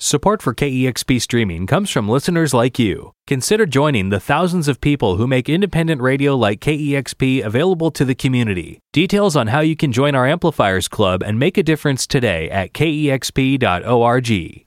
Support for KEXP Streaming comes from listeners like you. Consider joining the thousands of people who make independent radio like KEXP available to the community. Details on how you can join our Amplifiers Club and make a difference today at kexp.org.